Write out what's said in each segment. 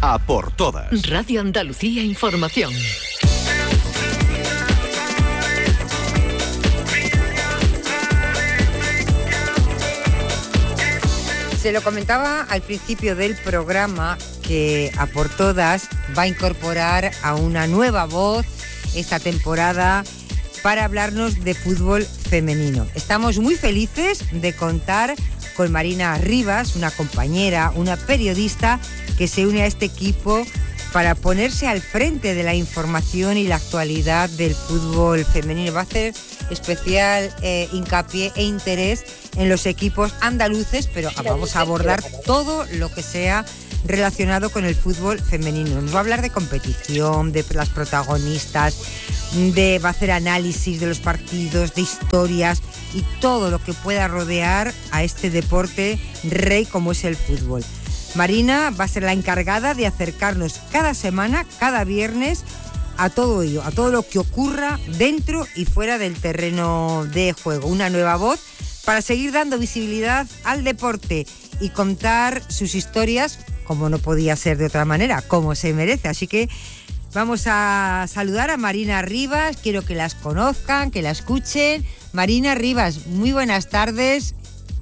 A por todas. Radio Andalucía Información. Se lo comentaba al principio del programa que A por todas va a incorporar a una nueva voz esta temporada para hablarnos de fútbol femenino. Estamos muy felices de contar con Marina Rivas, una compañera, una periodista que se une a este equipo para ponerse al frente de la información y la actualidad del fútbol femenino. Va a hacer especial hincapié e interés en los equipos andaluces, pero vamos a abordar todo lo que sea relacionado con el fútbol femenino. Nos va a hablar de competición, de las protagonistas, va a hacer análisis de los partidos, de historias y todo lo que pueda rodear a este deporte rey como es el fútbol. Marina va a ser la encargada de acercarnos cada semana, cada viernes, a todo ello, a todo lo que ocurra dentro y fuera del terreno de juego. Una nueva voz para seguir dando visibilidad al deporte y contar sus historias, como no podía ser de otra manera, como se merece. Así que vamos a saludar a Marina Rivas, quiero que las conozcan, que la escuchen. Marina Rivas, muy buenas tardes.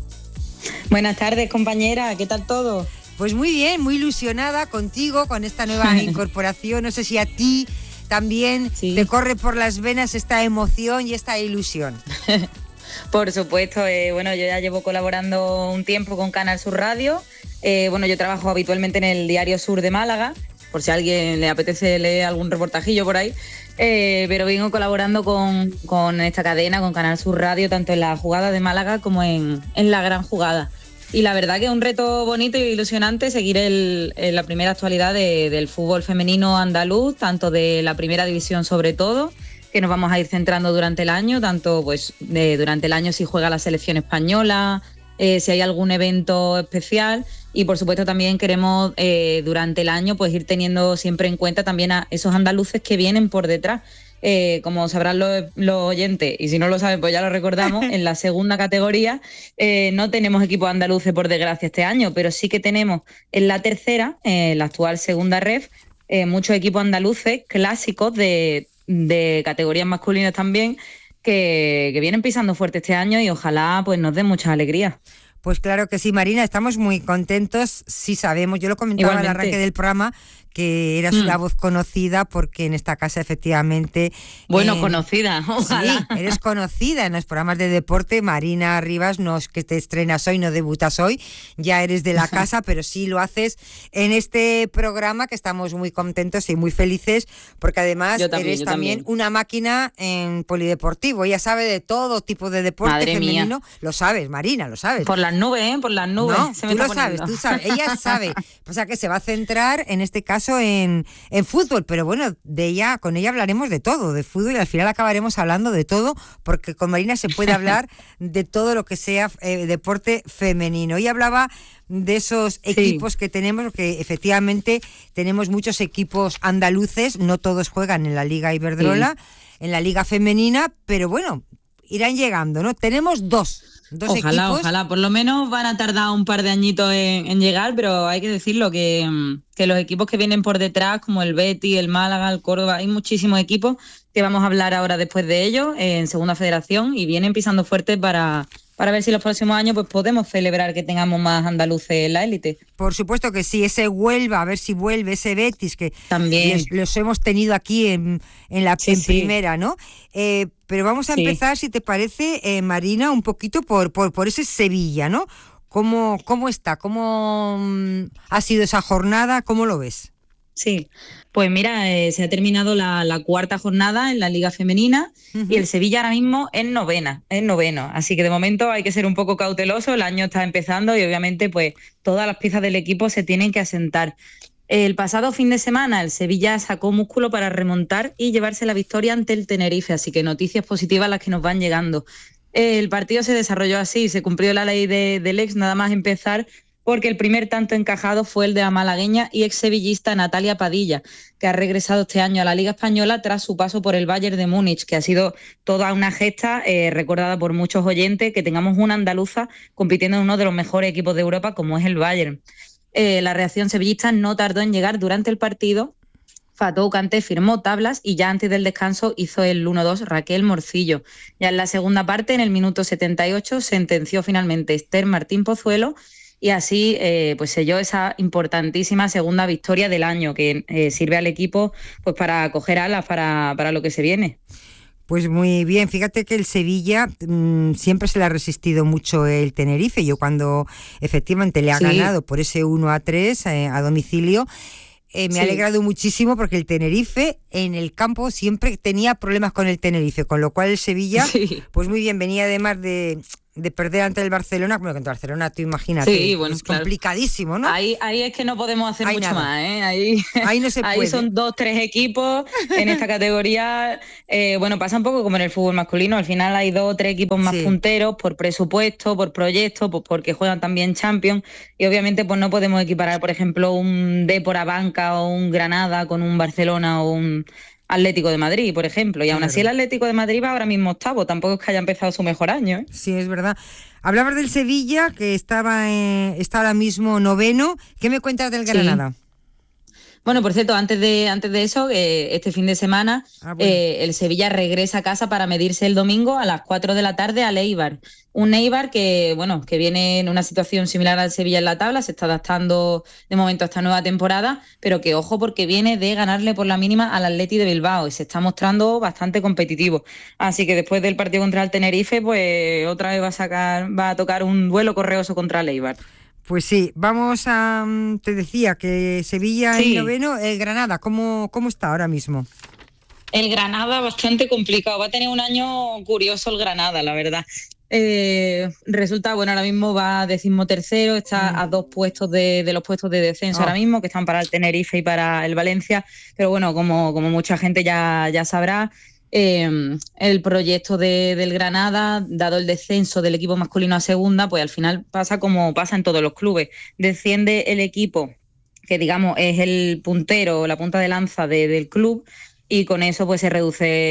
Buenas tardes, compañera, ¿qué tal todo? Pues muy bien, muy ilusionada contigo, con esta nueva incorporación. No sé si a ti también te corre por las venas esta emoción y esta ilusión. Por supuesto, bueno, yo ya llevo colaborando un tiempo con Canal Sur Radio. Bueno, yo trabajo habitualmente en el Diario Sur de Málaga, por si a alguien le apetece leer algún reportajillo por ahí. Pero vengo colaborando con esta cadena, con Canal Sur Radio, tanto en la jugada de Málaga como en la gran jugada. Y la verdad que es un reto bonito y ilusionante seguir la primera actualidad del fútbol femenino andaluz, tanto de la primera división sobre todo, que nos vamos a ir centrando durante el año, tanto pues durante el año si juega la selección española, si hay algún evento especial, y por supuesto también queremos durante el año pues ir teniendo siempre en cuenta también a esos andaluces que vienen por detrás. Como sabrán los oyentes, y si no lo saben pues ya lo recordamos, en la segunda categoría no tenemos equipos andaluces por desgracia este año, pero sí que tenemos en la tercera, la actual segunda ref, muchos equipos andaluces clásicos de categorías masculinas también que vienen pisando fuerte este año y ojalá pues nos den mucha alegría. Pues claro que sí, Marina, estamos muy contentos, sí sabemos, yo lo comentaba al arranque del programa, que eras una voz conocida porque en esta casa efectivamente... Bueno, conocida, ojalá. Sí, eres conocida en los programas de deporte. Marina Rivas, no es que te estrenas hoy, no debutas hoy, ya eres de la casa, pero sí lo haces en este programa que estamos muy contentos y muy felices porque además eres también una máquina en polideportivo, ella sabe de todo tipo de deporte. Madre femenino. Mía. Lo sabes, Marina, lo sabes. Por las nubes, por las nubes. No, tú lo sabes, ella sabe. O sea que se va a centrar en este caso en fútbol, pero bueno, con ella hablaremos de todo, de fútbol, y al final acabaremos hablando de todo, porque con Marina se puede hablar de todo lo que sea deporte femenino. Ella hablaba de esos equipos que tenemos, que efectivamente tenemos muchos equipos andaluces, no todos juegan en la Liga Iberdrola, en la Liga Femenina, pero bueno, irán llegando, ¿no? Tenemos dos equipos. Ojalá, por lo menos van a tardar un par de añitos en llegar, pero hay que decirlo que los equipos que vienen por detrás, como el Betis, el Málaga, el Córdoba, hay muchísimos equipos que vamos a hablar ahora después de ellos en Segunda Federación y vienen pisando fuerte para ver si los próximos años pues podemos celebrar que tengamos más andaluces en la élite. Por supuesto que sí, ese Huelva, a ver si vuelve, ese Betis, que también los hemos tenido aquí en primera, ¿no? Pero vamos a empezar, si te parece, Marina, un poquito por ese Sevilla, ¿no? ¿Cómo está? ¿Cómo ha sido esa jornada? ¿Cómo lo ves? Sí, pues mira, se ha terminado la cuarta jornada en la Liga Femenina y el Sevilla ahora mismo es noveno. Así que de momento hay que ser un poco cauteloso, el año está empezando y obviamente pues todas las piezas del equipo se tienen que asentar. El pasado fin de semana el Sevilla sacó músculo para remontar y llevarse la victoria ante el Tenerife, así que noticias positivas las que nos van llegando. El partido se desarrolló así, se cumplió la ley del ex nada más empezar, porque el primer tanto encajado fue el de la malagueña y ex-sevillista Natalia Padilla, que ha regresado este año a la Liga Española tras su paso por el Bayern de Múnich, que ha sido toda una gesta recordada por muchos oyentes, que tengamos una andaluza compitiendo en uno de los mejores equipos de Europa como es el Bayern. la reacción sevillista no tardó en llegar durante el partido. Fatou Kanté firmó tablas y ya antes del descanso hizo el 1-2 Raquel Morcillo. Ya en la segunda parte, en el minuto 78, sentenció finalmente Esther Martín Pozuelo y así pues selló esa importantísima segunda victoria del año que sirve al equipo pues para coger alas para lo que se viene. Pues muy bien, fíjate que el Sevilla siempre se le ha resistido mucho el Tenerife. Yo cuando efectivamente le ha ganado por ese 1-3 a domicilio, me ha alegrado muchísimo porque el Tenerife en el campo siempre tenía problemas con el Tenerife, con lo cual el Sevilla, pues muy bien, venía además de perder ante el Barcelona. Bueno, contra el Barcelona, tú imagínate, bueno, es complicadísimo, ¿no? Ahí es que no podemos hacer mucho más, ¿eh? Ahí no se puede. Ahí son 2-3 equipos en esta categoría. Bueno, pasa un poco como en el fútbol masculino. Al final hay 2 o 3 equipos más punteros por presupuesto, por proyecto, pues porque juegan también Champions. Y obviamente pues no podemos equiparar, por ejemplo, un Depor a Banca o un Granada con un Barcelona o un Atlético de Madrid, por ejemplo. Y aún así el Atlético de Madrid va ahora mismo octavo. Tampoco es que haya empezado su mejor año, ¿eh? Sí, es verdad. Hablabas del Sevilla, que está ahora mismo noveno. ¿Qué me cuentas del Granada? Bueno, por cierto, antes de eso, este fin de semana, el Sevilla regresa a casa para medirse el domingo a las 4 de la tarde al Eibar. Un Eibar que viene en una situación similar al Sevilla en la tabla, se está adaptando de momento a esta nueva temporada, pero que ojo porque viene de ganarle por la mínima al Atleti de Bilbao y se está mostrando bastante competitivo. Así que después del partido contra el Tenerife, pues otra vez va a tocar un duelo correoso contra el Eibar. Pues sí, te decía que Sevilla en noveno, el Granada, ¿cómo está ahora mismo? El Granada bastante complicado, va a tener un año curioso el Granada, la verdad. Resulta, ahora mismo va 13º, está a 2 puestos de los puestos de descenso ahora mismo, que están para el Tenerife y para el Valencia, pero bueno, como mucha gente ya sabrá, el proyecto del Granada, dado el descenso del equipo masculino a segunda, pues al final pasa como pasa en todos los clubes. Desciende el equipo que digamos es el puntero, la punta de lanza del club, y con eso pues se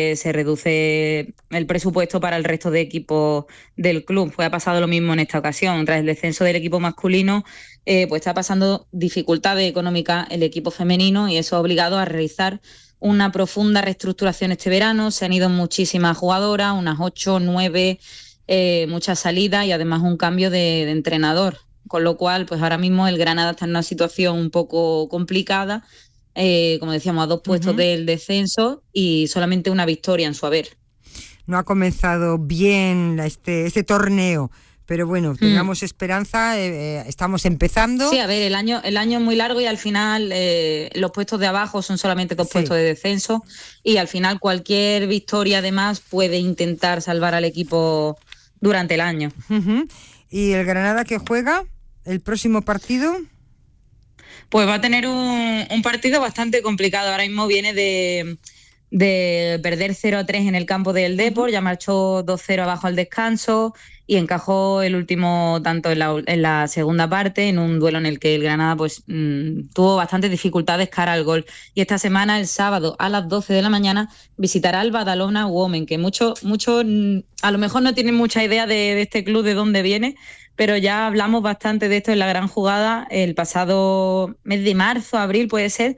reduce el presupuesto para el resto de equipos del club. Pues ha pasado lo mismo en esta ocasión. Tras el descenso del equipo masculino, pues está pasando dificultades económicas el equipo femenino y eso ha obligado a realizar una profunda reestructuración este verano. Se han ido muchísimas jugadoras, unas 8, 9, muchas salidas y además un cambio de entrenador. Con lo cual, pues ahora mismo el Granada está en una situación un poco complicada, como decíamos, a 2 puestos del descenso y solamente una victoria en su haber. No ha comenzado bien este torneo, pero bueno, tengamos esperanza, estamos empezando. Sí, a ver, el año es muy largo y al final los puestos de abajo son solamente 2 puestos de descenso y al final cualquier victoria además puede intentar salvar al equipo durante el año. ¿Y el Granada que juega el próximo partido? Pues va a tener un partido bastante complicado. Ahora mismo viene de perder 0-3 en el campo del Depor, ya marchó 2-0 abajo al descanso y encajó el último tanto en la segunda parte, en un duelo en el que el Granada pues tuvo bastantes dificultades cara al gol. Y esta semana, el sábado a las 12 de la mañana, visitará al Badalona Women, que muchos a lo mejor no tienen mucha idea de este club, de dónde viene, pero ya hablamos bastante de esto en La Gran Jugada el pasado mes de marzo, abril puede ser,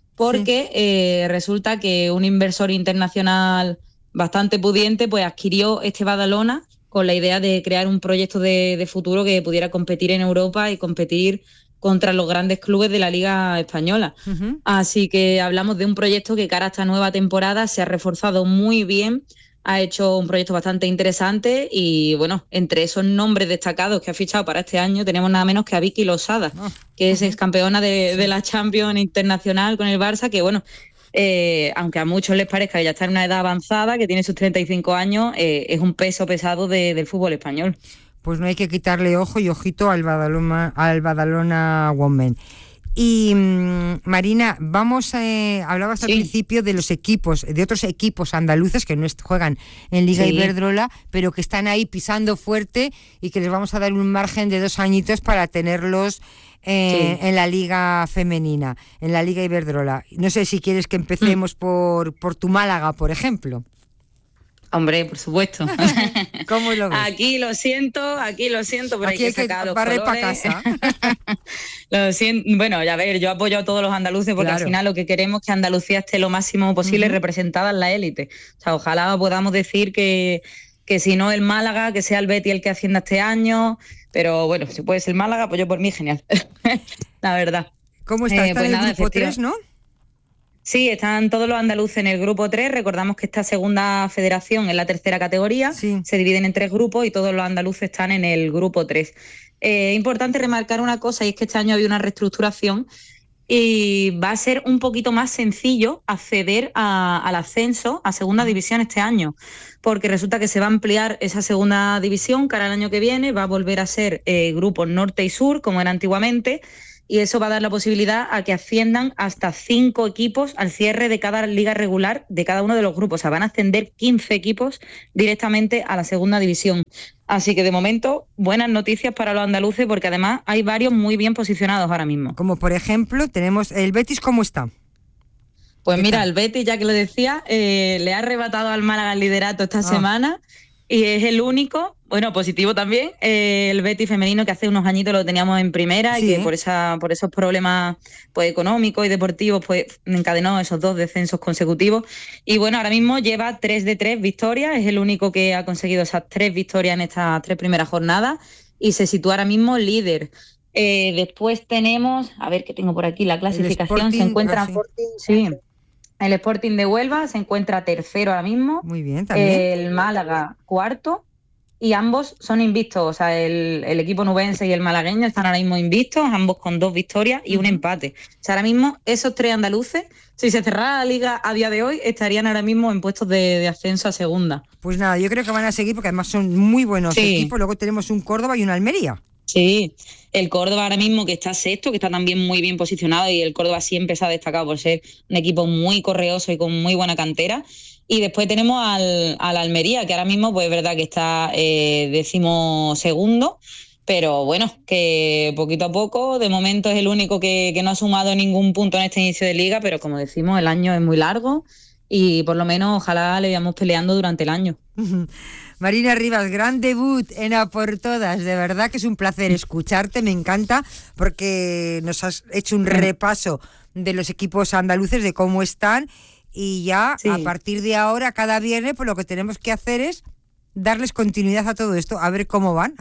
porque resulta que un inversor internacional bastante pudiente pues adquirió este Badalona con la idea de crear un proyecto de futuro que pudiera competir en Europa y competir contra los grandes clubes de la Liga Española. Así que hablamos de un proyecto que cara a esta nueva temporada se ha reforzado muy bien, ha hecho un proyecto bastante interesante y bueno, entre esos nombres destacados que ha fichado para este año tenemos nada menos que a Vicky Losada, que es excampeona de la Champions Internacional con el Barça, que bueno, aunque a muchos les parezca que ya está en una edad avanzada, que tiene sus 35 años, es un peso pesado del fútbol español. Pues no hay que quitarle ojo y ojito al Badalona Women. Y Marina, hablabas al principio de los equipos, de otros equipos andaluces que no juegan en Liga Iberdrola, pero que están ahí pisando fuerte y que les vamos a dar un margen de 2 añitos para tenerlos en la Liga Femenina, en la Liga Iberdrola. No sé si quieres que empecemos por tu Málaga, por ejemplo. Hombre, por supuesto. ¿Cómo lo ves? Aquí lo siento, pero aquí hay que sacar los barrer colores. para casa. Lo siento. Bueno, ya ver, yo apoyo a todos los andaluces porque al final lo que queremos es que Andalucía esté lo máximo posible representada en la élite. O sea, ojalá podamos decir que si no el Málaga, que sea el Betis el que ascienda este año, pero bueno, si puede ser el Málaga, pues yo por mí genial, la verdad. ¿Cómo está? Está en el grupo 3, ¿no? Sí, están todos los andaluces en el grupo 3. Recordamos que esta segunda federación es la tercera categoría, se dividen en 3 grupos y todos los andaluces están en el grupo 3. Importante remarcar una cosa, y es que este año había una reestructuración y va a ser un poquito más sencillo acceder al ascenso a segunda división este año, porque resulta que se va a ampliar esa segunda división cara al año que viene, va a volver a ser grupos norte y sur, como era antiguamente, y eso va a dar la posibilidad a que asciendan hasta 5 equipos al cierre de cada liga regular de cada uno de los grupos. O sea, van a ascender 15 equipos directamente a la segunda división. Así que de momento, buenas noticias para los andaluces, porque además hay varios muy bien posicionados ahora mismo. Como por ejemplo, tenemos el Betis, ¿cómo está? Pues mira, el Betis, ya que lo decía, le ha arrebatado al Málaga el liderato esta semana y es el único, bueno, positivo también, el Betis femenino, que hace unos añitos lo teníamos en primera y que por esos problemas pues económicos y deportivos pues encadenó esos 2 descensos consecutivos. Y bueno, ahora mismo lleva 3 de 3 victorias, es el único que ha conseguido esas 3 victorias en estas 3 primeras jornadas y se sitúa ahora mismo líder. Después tenemos, a ver qué tengo por aquí, la clasificación, se encuentra el Sporting de Huelva se encuentra tercero ahora mismo. Muy bien, también. El Málaga cuarto y ambos son invictos. O sea, el equipo nubense y el malagueño están ahora mismo invictos, ambos con 2 victorias y un empate. O sea, ahora mismo esos 3 andaluces, si se cerrara la liga a día de hoy, estarían ahora mismo en puestos de ascenso a segunda. Pues nada, yo creo que van a seguir porque además son muy buenos equipos. Luego tenemos un Córdoba y un Almería. Sí, el Córdoba ahora mismo que está sexto, que está también muy bien posicionado, y el Córdoba siempre se ha destacado por ser un equipo muy correoso y con muy buena cantera. Y después tenemos al Almería, que ahora mismo pues es verdad que está 12º, pero bueno, que poquito a poco, de momento es el único que no ha sumado ningún punto en este inicio de liga, pero como decimos, el año es muy largo y por lo menos ojalá le veamos peleando durante el año. Marina Rivas, gran debut en A por Todas, de verdad que es un placer escucharte, me encanta porque nos has hecho un repaso de los equipos andaluces, de cómo están, y ya a partir de ahora, cada viernes, pues lo que tenemos que hacer es darles continuidad a todo esto, a ver cómo van.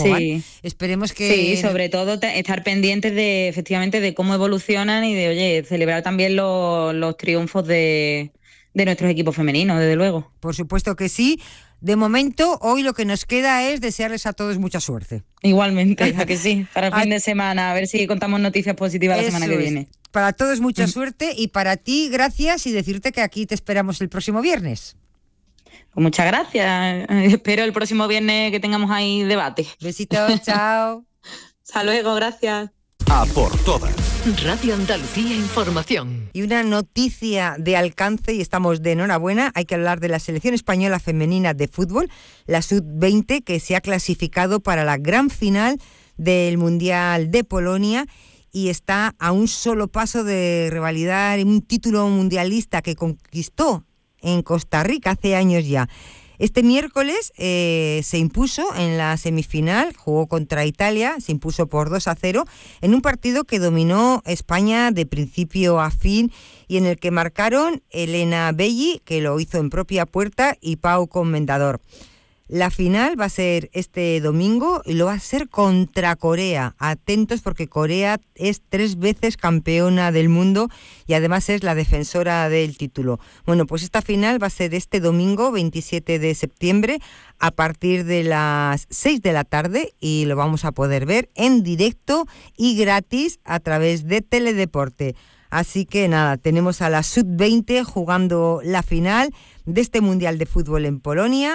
Esperemos que... Sí, sobre todo estar pendientes de, efectivamente, de cómo evolucionan y de, oye, celebrar también los triunfos de nuestros equipos femeninos, desde luego. Por supuesto que sí. De momento, hoy lo que nos queda es desearles a todos mucha suerte. Igualmente, ¿a que sí? Para el fin de semana, a ver si contamos noticias positivas la semana que viene. Para todos mucha suerte y para ti gracias, y decirte que aquí te esperamos el próximo viernes. Pues muchas gracias. Espero el próximo viernes que tengamos ahí debate. Besitos, chao. Hasta luego, gracias. A por Todas. Radio Andalucía Información. Y una noticia de alcance, y estamos de enhorabuena, hay que hablar de la selección española femenina de fútbol, la Sub-20, que se ha clasificado para la gran final del Mundial de Polonia y está a un solo paso de revalidar un título mundialista que conquistó en Costa Rica hace años ya. Este miércoles se impuso en la semifinal, jugó contra Italia, se impuso por 2-0 en un partido que dominó España de principio a fin y en el que marcaron Elena Belli, que lo hizo en propia puerta, y Pau Comendador. La final va a ser este domingo y lo va a ser contra Corea. Atentos porque Corea es 3 veces campeona del mundo y además es la defensora del título. Bueno, pues esta final va a ser este domingo 27 de septiembre a partir de las 6 de la tarde y lo vamos a poder ver en directo y gratis a través de Teledeporte. Así que nada, tenemos a la Sub-20 jugando la final de este Mundial de Fútbol en Polonia.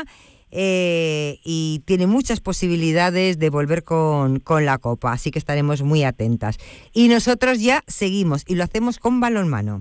Y tiene muchas posibilidades de volver con la Copa, así que estaremos muy atentas. Y nosotros ya seguimos y lo hacemos con balonmano.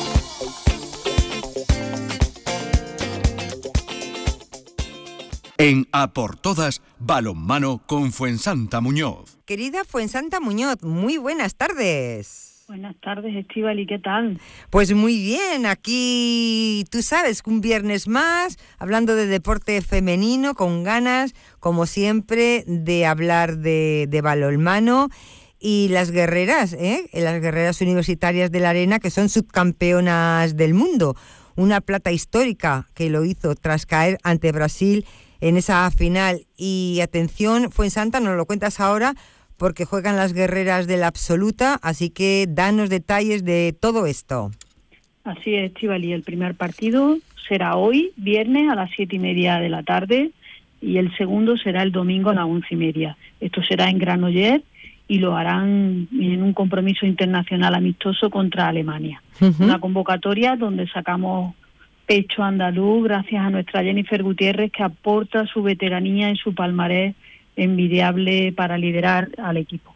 En A por Todas, balonmano con Fuensanta Muñoz. Querida Fuensanta Muñoz, muy buenas tardes. Buenas tardes, Estíbaliz, ¿qué tal? Pues muy bien, aquí tú sabes, un viernes más, hablando de deporte femenino, con ganas, como siempre, de hablar de balonmano y las guerreras universitarias de la Arena, que son subcampeonas del mundo. Una plata histórica que lo hizo tras caer ante Brasil en esa final. Y atención, Fuensanta, nos lo cuentas ahora, porque juegan las guerreras de la absoluta, así que danos detalles de todo esto. Así es, Estíbaliz, el primer partido será hoy, viernes, a las 7:30 de la tarde, y el segundo será el domingo a las 11:30. Esto será en Granollers y lo harán en un compromiso internacional amistoso contra Alemania. Una convocatoria donde sacamos pecho andaluz gracias a nuestra Jennifer Gutiérrez, que aporta su veteranía y su palmarés envidiable para liderar al equipo.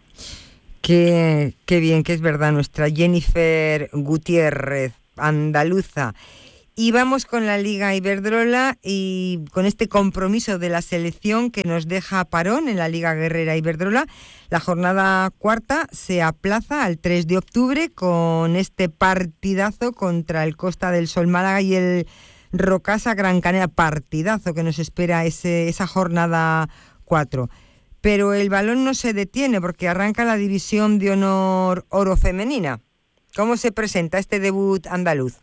Qué bien, que es verdad, nuestra Jennifer Gutiérrez, andaluza. Y vamos con la Liga Iberdrola y con este compromiso de la selección que nos deja parón en la Liga Guerrera Iberdrola. La jornada cuarta se aplaza al 3 de octubre con este partidazo contra el Costa del Sol Málaga y el Rocasa Gran Canaria. Partidazo que nos espera esa jornada 4. Pero el balón no se detiene porque arranca la División de Honor Oro Femenina. ¿Cómo se presenta este debut andaluz?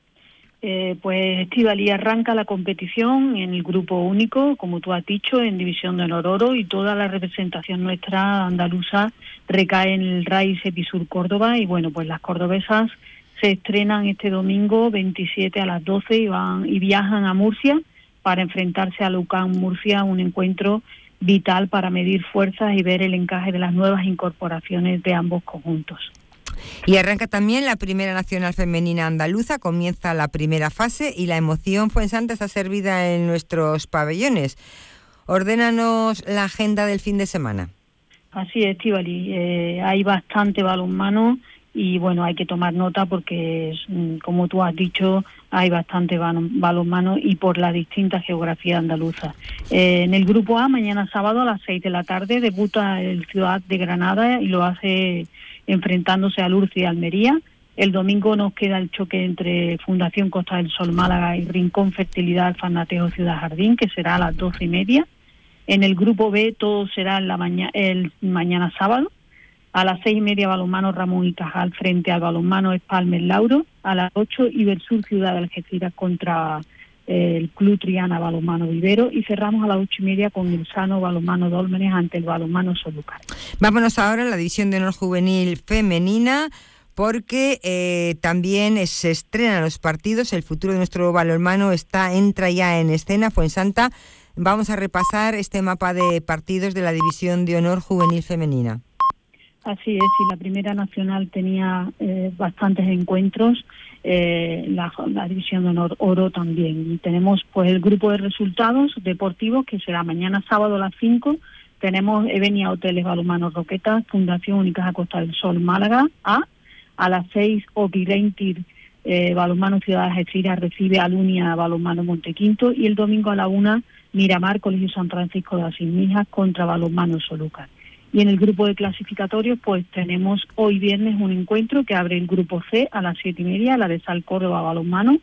Pues Estíbaliz, arranca la competición en el grupo único, como tú has dicho, en División de Honor Oro, y toda la representación nuestra andaluza recae en el RAI Sepisur Córdoba. Y bueno, pues las cordobesas se estrenan este domingo 27 a las 12 y viajan a Murcia para enfrentarse a UCAM Murcia, un encuentro vital para medir fuerzas y ver el encaje de las nuevas incorporaciones de ambos conjuntos. Y arranca también la Primera Nacional Femenina Andaluza, comienza la primera fase y la emoción Fuensanta está servida en nuestros pabellones. Ordénanos la agenda del fin de semana. Así es, Estíbaliz, hay bastante balonmano y bueno, hay que tomar nota porque, como tú has dicho, hay bastante balonmano y por la distinta geografía andaluza. En el grupo A, mañana sábado a las 6 de la tarde, debuta el Ciudad de Granada y lo hace enfrentándose a Lurcia y Almería. El domingo nos queda el choque entre Fundación Costa del Sol Málaga y Rincón Fertilidad Farnatejo Ciudad Jardín, que será a las 12:30. En el grupo B todo será el mañana sábado. A las 6:30 balonmano Ramón y Cajal frente al balonmano Espalmes Lauro. A las 8 Ibersur Ciudad de Algeciras contra el Club Triana Balonmano Vivero, y cerramos a las 8:30 con el Sano Balonmano Dólmenes ante el balonmano Solúcar. Vámonos ahora a la División de Honor Juvenil Femenina, porque también se estrenan los partidos. El futuro de nuestro balonmano entra ya en escena. Fuensanta, vamos a repasar este mapa de partidos de la División de Honor Juvenil Femenina. Así es, y la Primera Nacional tenía bastantes encuentros, la División de Honor Oro también. Y tenemos pues el grupo de resultados deportivos, que será mañana sábado a las 5. Tenemos Evenia Hoteles Balonmano Roquetas, Fundación Unicaja Costa del Sol Málaga a las 6 Opirentir Balonmano Ciudad de Algeciras recibe a Lunia Balonmano Montequinto, y el domingo a la 1 Miramar Colegio San Francisco de Asís Mijas contra Balonmano Solúcar. Y en el grupo de clasificatorios, pues tenemos hoy viernes un encuentro que abre el grupo C a las 7:30, el Adesal Córdoba Balonmano,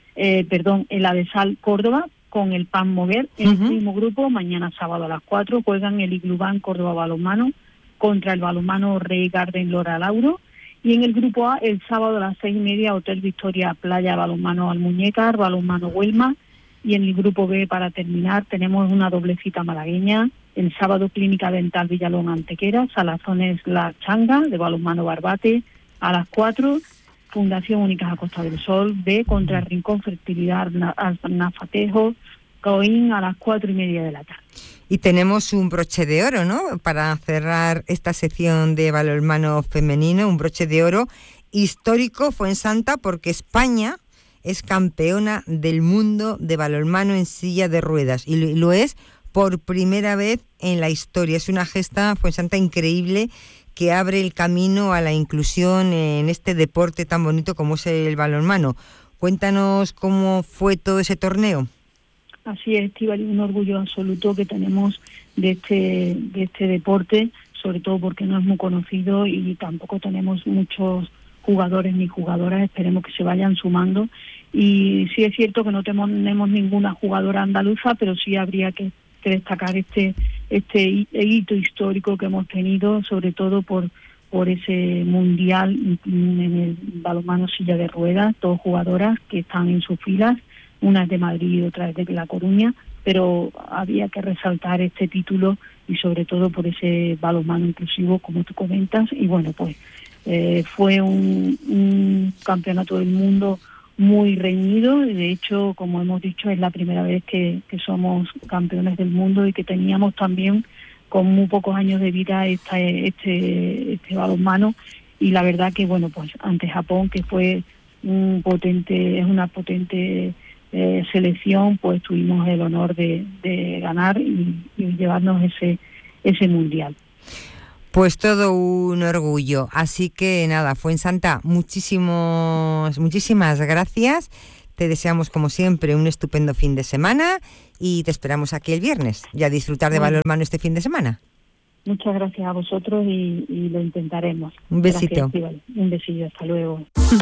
el Adesal Córdoba con el PAN Moguer. En el mismo grupo, mañana sábado a las 4, juegan el Iglubán Córdoba Balonmano contra el balonmano Rey Garden Lora Lauro. Y en el grupo A, el sábado a las 6:30, Hotel Victoria Playa Balonmano Almuñécar, Balonmano Huelma. Y en el grupo B, para terminar, tenemos una doble cita malagueña. El sábado, Clínica Dental Villalón Antequera, Salazones La Changa, de Balonmano Barbate, a las 4, Fundación Unicaja Costa del Sol, B contra Rincón Fertilidad Nafatejo, Coín, a las 4:30 de la tarde. Y tenemos un broche de oro, ¿no?, para cerrar esta sección de balonmano femenino, un broche de oro histórico, Fuensanta, porque España es campeona del mundo de balonmano en silla de ruedas, y lo es por primera vez en la historia. Es una gesta, Fuensanta, increíble, que abre el camino a la inclusión en este deporte tan bonito como es el balonmano. Cuéntanos cómo fue todo ese torneo. Así es, Estíbaliz, un orgullo absoluto que tenemos de este deporte, sobre todo porque no es muy conocido y tampoco tenemos muchos jugadores ni jugadoras, esperemos que se vayan sumando. Y sí es cierto que no tenemos ninguna jugadora andaluza, pero sí habría que destacar este hito histórico que hemos tenido, sobre todo por ese mundial en el balonmano silla de ruedas, 2 jugadoras que están en sus filas, una es de Madrid y otra es de La Coruña, pero había que resaltar este título y sobre todo por ese balonmano inclusivo, como tú comentas. Y bueno, pues fue un campeonato del mundo muy reñido. De hecho, como hemos dicho, es la primera vez que somos campeones del mundo y que teníamos también con muy pocos años de vida este balonmano. Y la verdad que, bueno, pues ante Japón, que fue una potente selección, pues tuvimos el honor de ganar y llevarnos ese mundial. Pues todo un orgullo. Así que nada, Fuensanta, muchísimas gracias. Te deseamos, como siempre, un estupendo fin de semana y te esperamos aquí el viernes y a disfrutar de balonmano este fin de semana. Muchas gracias a vosotros y lo intentaremos. Un besito. Gracias, un besillo, hasta luego.